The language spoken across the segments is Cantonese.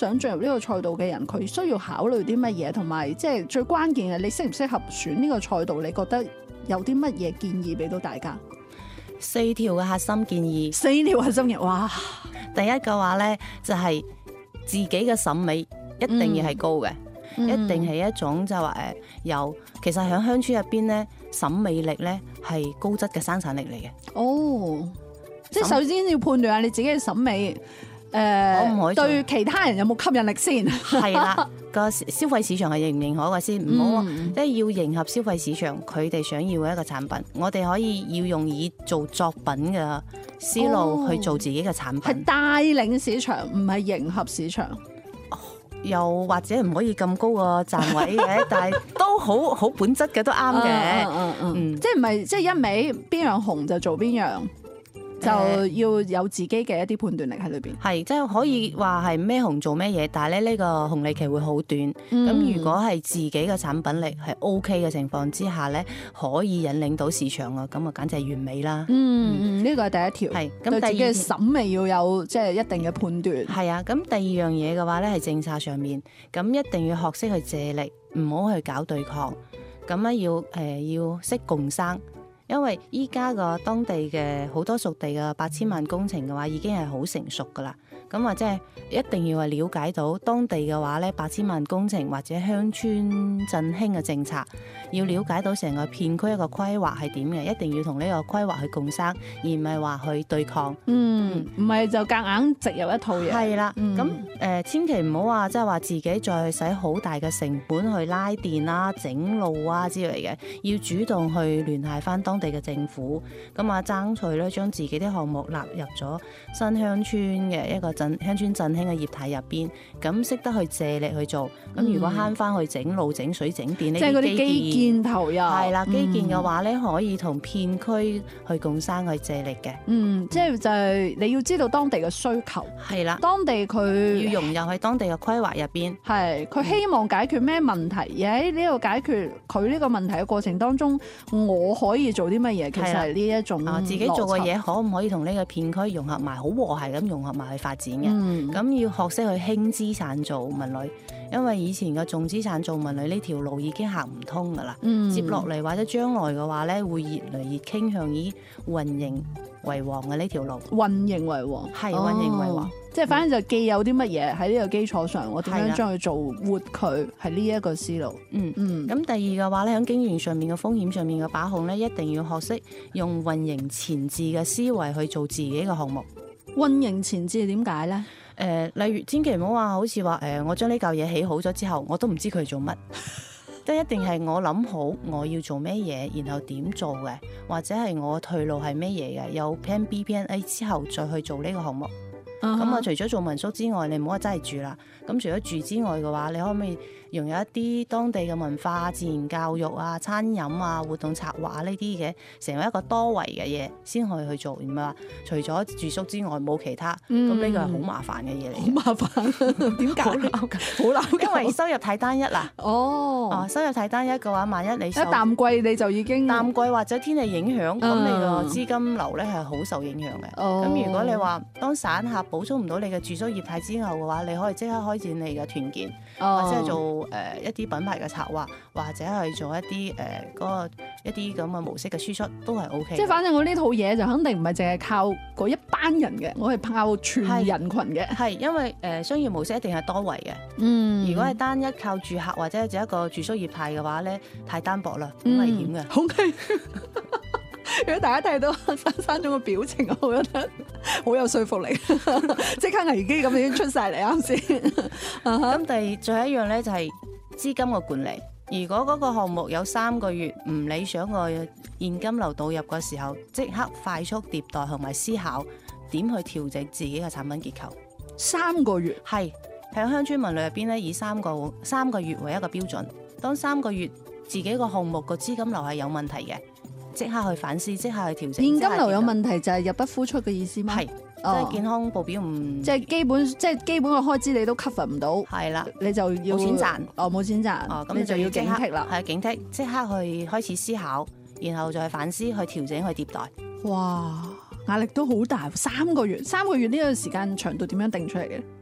想進入呢個賽道嘅人，佢需要考慮啲乜嘢，同埋即係最關鍵嘅，你適唔適合選呢個賽道？你覺得有啲乜嘢建議俾到大家 ？4條嘅核心建議。 4條核心嘅，哇！ 第一嘅話咧，就係自己嘅審美一定要係高嘅，一定係一種就係話有。其實喺鄉村入邊咧，審美力咧係高質嘅生產力嚟嘅。 哦，即係首先要判斷下你自己嘅審美， 可唔可以對其他人有冇吸引力先？ 係啦，個消費市場係認唔認可嘅先，唔好即係要迎合消費市場佢哋想要嘅一個產品。我哋可以要用以做作品嘅思路去做自己嘅產品， 係帶領市場，唔係迎合市場。 又或者唔可以咁高個站位嘅，但係都好本質嘅，都啱嘅。 即係唔係即係一味邊樣紅就做邊樣。就要有自己嘅一啲判斷力喺裏邊， 係即係可以話係咩紅做咩嘢，但係咧呢個紅利期會好短。咁如果係自己嘅產品力係 OK 嘅情況之下咧，可以引領到市場啊，咁啊簡直係完美啦。 呢個係第一條。係咁，對自己嘅審美要有即係一定嘅判斷。 係啊，咁第二樣嘢嘅話咧係政策上面，咁一定要學識去借力，唔好去搞對抗。咁咧要識共生。因為依家個當地嘅好多屬地嘅8000萬工程嘅話，已經係好成熟噶啦。咁或者係一定要係了解到當地嘅話咧，8000萬工程或者鄉村振興嘅政策，要了解到成個片區一個規劃係點嘅，一定要同呢個規劃去共生，而唔係話去對抗。 唔係就夾硬植入一套嘢。 係啦，咁千祈唔好話即係話自己再使好大嘅成本去拉電啦、整路啊之類嘅，要主動去聯繫翻當地嘅政府，咁啊爭取咧將自己啲項目納入咗新鄉村嘅一個鄉村振興嘅業態入邊，咁識得去借力去做。咁如果慳翻去整路、整水、整電呢啲基建投入， 係啦，基建嘅話咧可以同片區去共生去借力嘅。 即係就係你要知道當地嘅需求， 係啦， 當地佢要融入喺當地嘅規劃入邊， 係佢希望解決咩問題，而喺呢個解決佢呢個問題嘅過程當中，我可以做啲乜嘢？其實係呢一種自己做嘅嘢可唔可以同呢個片區融合埋，好和諧咁融合埋去發展嘅？咁要學識去輕資產做文旅，因為以前嘅重資產做文旅呢條路已經行唔通噶啦。接落嚟或者將來嘅話咧，會越嚟越傾向以運營為王嘅呢條路。運營為王， 係運營為王， 即係反正就既有啲乜嘢喺呢個基礎上，我點樣將佢做活佢，係呢一個思路。 咁第二嘅話咧，喺經營上面嘅風險上面嘅把控咧，一定要學識用運營前置嘅思維去做自己嘅項目。 運營前置點解咧？ 例如千祈唔好話好似話我將呢嚿嘢起好咗之後，我都唔知佢做乜。即一定係我諗好我要做咩嘢，然後點做嘅，或者係我退路係咩嘢嘅，有 Plan B、Plan A 之後再去做呢個項目。咁除咗做民宿之外，你唔好話真係住啦。咁除咗住之外嘅話，你可唔可以融入一啲當地嘅文化、自然教育啊、餐飲啊、活動策劃呢啲嘅，成為一個多維嘅嘢先可以去做，唔係話除咗住宿之外冇其他。咁呢個係好麻煩嘅嘢嚟。好麻煩，點解？好鬧， 因為收入太單一啦。收入太單一嘅話，萬一你一淡季你就已經淡季或者天氣影響，咁你個資金流咧係好受影響嘅。咁如果你話當散客補充唔到你嘅住宿業態之後嘅話，你可以即刻開展你嘅團建，或者係做一啲品牌嘅策劃，或者係做一啲一啲咁嘅模式嘅輸出，都係 OK。 即係反正我呢套嘢就肯定唔係淨係靠嗰一班人嘅，我係靠全人群嘅。係因為商業模式一定係多維嘅。如果係單一靠住客或者係一個住宿業態嘅話咧，太單薄啦，好危險嘅。 OK。如果大家睇到山總嘅表情，我覺得好有說服力，即刻危機咁已經出晒嚟啱先。 咁最後一樣咧就係資金嘅管理。如果嗰個項目有3個月唔理想嘅現金流導入嘅時候，即刻快速迭代同埋思考點去調整自己嘅產品結構。 3個月係喺鄉村文旅入邊咧，以3個月為一個標準。當3個月自己個項目個資金流係有問題嘅，即刻去反思，即刻去調整。現金流有問題就係入不敷出嘅意思嗎？係， 即係健康報表唔， 即係基本嘅開支你都 cover 唔到。係啦，你就要冇錢賺。冇錢賺。咁你就要警惕啦。 係警惕，即刻去開始思考，然後再去反思，去調整，去迭代。 哇，壓力都好大。3個月呢個時間長度點樣定出嚟嘅？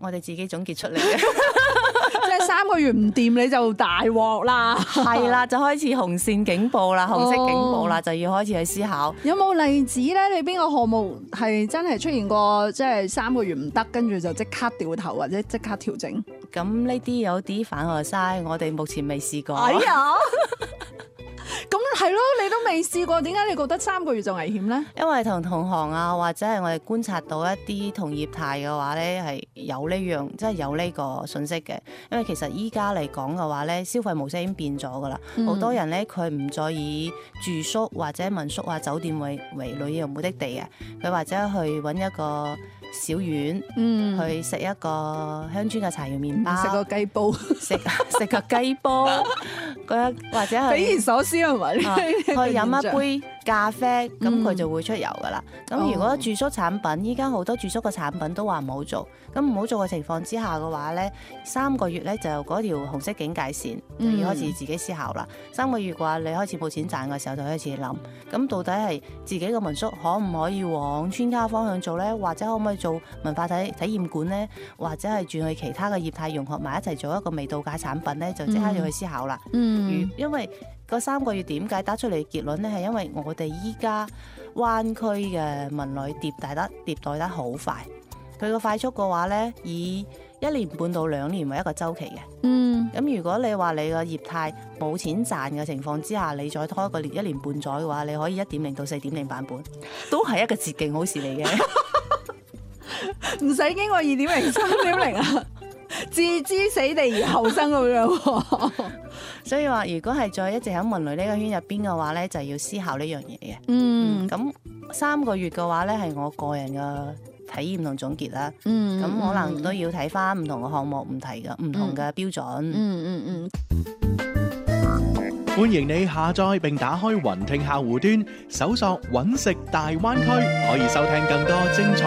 我哋自己總結出嚟嘅。 即係3個月唔掂你就大鑊啦。 係啦，就開始紅線警報啦，紅色警報啦，就要開始去思考。 有冇例子咧？你邊個項目係真係出現過，即係3個月唔得，跟住就即刻掉頭或者即刻調整？ 咁呢啲有啲反學嘥，我哋目前未試過。 哎呀！咁係咯，你都未試過，點解你覺得3個月就危險咧？ 因為同同行啊，或者係我哋觀察到一啲同業態嘅話咧，係有呢樣，即係有呢個信息嘅。因為其實依家嚟講嘅話咧，消費模式已經變咗噶啦，好多人咧佢唔再以住宿或者民宿啊酒店為旅遊目的地嘅，佢或者去揾一個小院，去食一個鄉村嘅柴魚麵包， 食個雞煲， 食個雞煲，或者係匪夷所思係咪？ 去飲一杯咖啡，咁佢就會出遊噶啦。咁如果住宿產品，依家好多住宿嘅產品都話唔好做，咁唔好做嘅情況之下嘅話咧，3個月咧就嗰條紅色警戒線就要開始自己思考啦。3個月嘅話，你開始冇錢賺嘅時候就開始諗，咁到底係自己嘅民宿可唔可以往村家方向做咧，或者可唔可以做文化體驗館咧，或者係轉去其他嘅業態融合埋一齊做一個微度假產品咧，就即刻要去思考啦。因為嗰3個月點解得出嚟嘅結論咧，係因為我哋依家灣區嘅文旅迭代得好快，佢個快速嘅話咧，以1年半到2年為一個週期嘅。咁如果你話你個業態冇錢賺嘅情況之下，你再拖一個1年半載嘅話，你可以1.0到4.0版本，都係一個捷徑好事嚟嘅。 唔使經過2.0、3.0啊，置之死地而後生咁樣。 所以話，如果係再一直喺文旅呢個圈入邊嘅話咧，就要思考呢樣嘢嘅。咁3個月嘅話咧，係我個人嘅體驗同總結啦。咁可能都要睇翻唔同嘅項目、唔同嘅標準。 歡迎你下載並打開雲聽客戶端，搜索揾食大灣區，可以收聽更多精彩